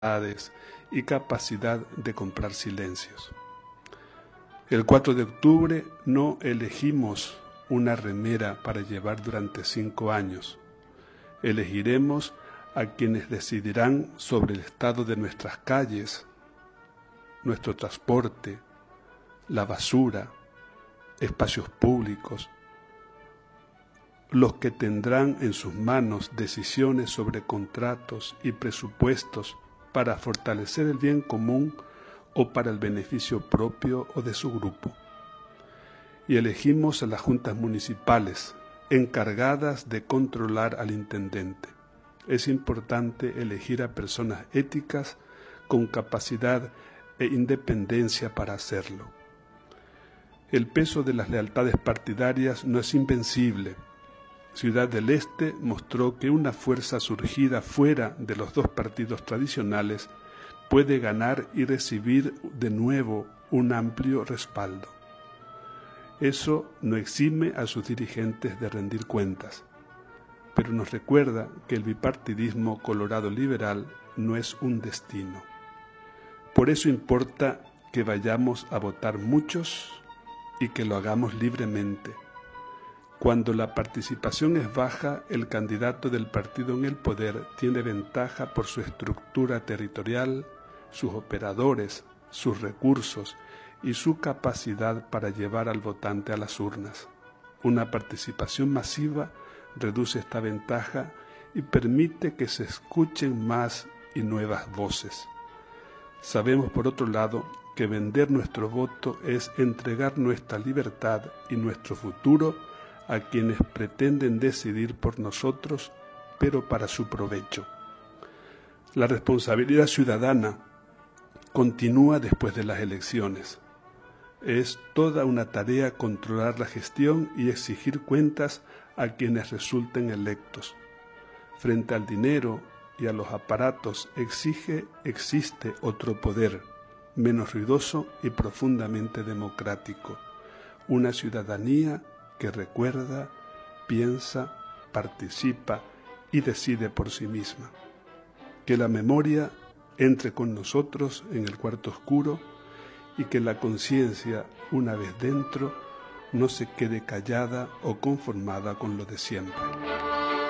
y capacidad de comprar silencios. El 4 de octubre no elegimos una remera para llevar durante 5 años. Elegiremos a quienes decidirán sobre el estado de nuestras calles, nuestro transporte, la basura, espacios públicos, los que tendrán en sus manos decisiones sobre contratos y presupuestos para fortalecer el bien común o para el beneficio propio o de su grupo. Y elegimos a las juntas municipales, encargadas de controlar al intendente. Es importante elegir a personas éticas con capacidad e independencia para hacerlo. El peso de las lealtades partidarias no es invencible. Ciudad del Este mostró que una fuerza surgida fuera de los dos partidos tradicionales puede ganar y recibir de nuevo un amplio respaldo. Eso no exime a sus dirigentes de rendir cuentas, pero nos recuerda que el bipartidismo colorado-liberal no es un destino. Por eso importa que vayamos a votar muchos y que lo hagamos libremente. Cuando la participación es baja, el candidato del partido en el poder tiene ventaja por su estructura territorial, sus operadores, sus recursos y su capacidad para llevar al votante a las urnas. Una participación masiva reduce esta ventaja y permite que se escuchen más y nuevas voces. Sabemos, por otro lado, que vender nuestro voto es entregar nuestra libertad y nuestro futuro a quienes pretenden decidir por nosotros, pero para su provecho. La responsabilidad ciudadana continúa después de las elecciones. Es toda una tarea controlar la gestión y exigir cuentas a quienes resulten electos. Frente al dinero y a los aparatos existe otro poder, menos ruidoso y profundamente democrático, una ciudadanía que recuerda, piensa, participa y decide por sí misma. Que la memoria entre con nosotros en el cuarto oscuro y que la conciencia, una vez dentro, no se quede callada o conformada con lo de siempre.